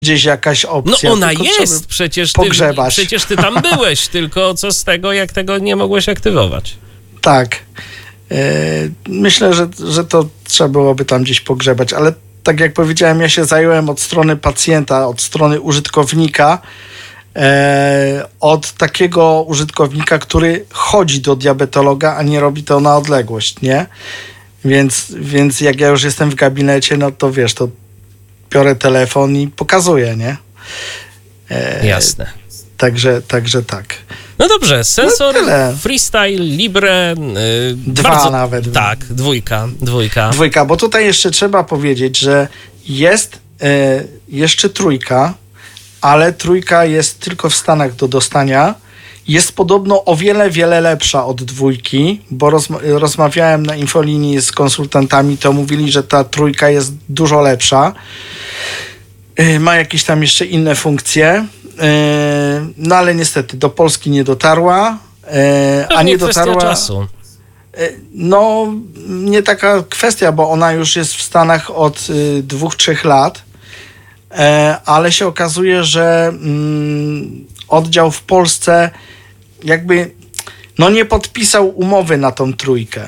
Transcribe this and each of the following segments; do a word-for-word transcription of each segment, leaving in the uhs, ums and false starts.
gdzieś jakaś opcja. No ona jest, przecież ty, przecież ty tam byłeś, tylko co z tego, jak tego nie mogłeś aktywować? Tak. Myślę, że, że to trzeba byłoby tam gdzieś pogrzebać, ale tak jak powiedziałem, ja się zająłem od strony pacjenta, od strony użytkownika, e, od takiego użytkownika, który chodzi do diabetologa, a nie robi to na odległość, nie? Więc, więc jak ja już jestem w gabinecie, no to wiesz, to biorę telefon i pokazuję, nie? E, Jasne. Także, także tak. No dobrze, sensor no Freestyle Libre. Yy, Dwa bardzo, nawet. Tak, dwójka, dwójka. Dwójka, bo tutaj jeszcze trzeba powiedzieć, że jest y, jeszcze trójka, ale trójka jest tylko w Stanach do dostania. Jest podobno o wiele, wiele lepsza od dwójki, bo rozma- rozmawiałem na infolinii z konsultantami, to mówili, że ta trójka jest dużo lepsza. Y, ma jakieś tam jeszcze inne funkcje. No ale niestety do Polski nie dotarła, Pewnie a nie dotarła. Czasu. No nie taka kwestia, bo ona już jest w Stanach od dwóch, trzech lat, ale się okazuje, że oddział w Polsce jakby no nie podpisał umowy na tą trójkę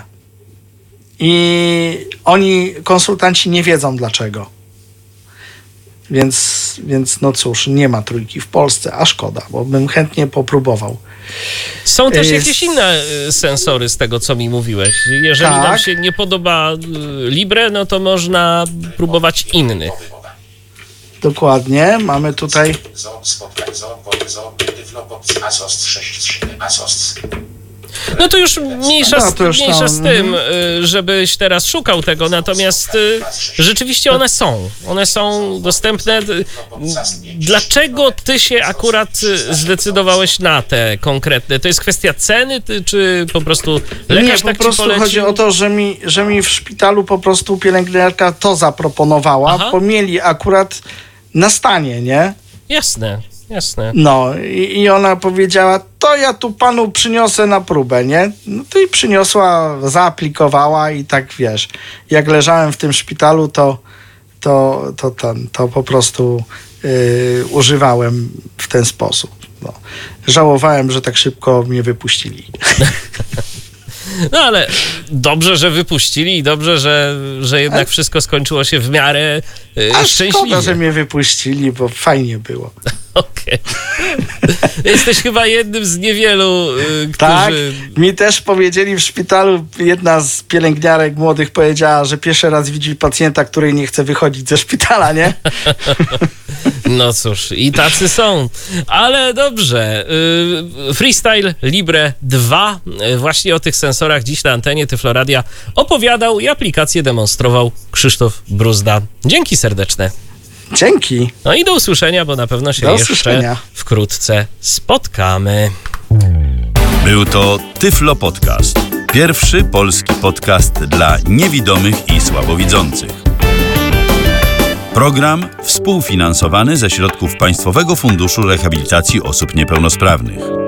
i oni, konsultanci, nie wiedzą dlaczego. Więc, więc no cóż, nie ma trójki w Polsce, a szkoda, bo bym chętnie popróbował. Są też jakieś inne sensory z tego, co mi mówiłeś. Jeżeli tak. nam się nie podoba Libre, no to można próbować innych. Dokładnie, mamy tutaj... No to już mniejsza, no, to już mniejsza tam, z tym, żebyś teraz szukał tego, natomiast rzeczywiście one są. One są dostępne. Dlaczego ty się akurat zdecydowałeś na te konkretne? To jest kwestia ceny, czy po prostu lekarz Nie, tak po prostu ci polecił? chodzi o to, że mi, że mi w szpitalu po prostu pielęgniarka to zaproponowała, Aha. bo mieli akurat na stanie, nie? Jasne. Jasne. No i, i ona powiedziała, to ja tu panu przyniosę na próbę, nie? No to i przyniosła, zaaplikowała i tak wiesz, jak leżałem w tym szpitalu, to, to, to, to, to po prostu yy, używałem w ten sposób. No. Żałowałem, że tak szybko mnie wypuścili. No ale dobrze, że wypuścili i dobrze, że, że jednak wszystko skończyło się w miarę yy, A szczęśliwie. Szkoda, że mnie wypuścili, bo fajnie było. Okej. Okay. Jesteś chyba jednym z niewielu, yy, którzy... Tak, mi też powiedzieli w szpitalu, jedna z pielęgniarek młodych powiedziała, że pierwszy raz widzi pacjenta, który nie chce wychodzić ze szpitala, nie? No cóż, i tacy są. Ale dobrze. Yy, Freestyle Libre dwa. Yy, właśnie o tych sensorach dziś na antenie Tyfloradia opowiadał i aplikację demonstrował Krzysztof Bruzda. Dzięki serdeczne. Dzięki. No i do usłyszenia, bo na pewno się do jeszcze usłyszenia. wkrótce spotkamy. Był to Tyflo Podcast. Pierwszy polski podcast dla niewidomych i słabowidzących. Program współfinansowany ze środków Państwowego Funduszu Rehabilitacji Osób Niepełnosprawnych.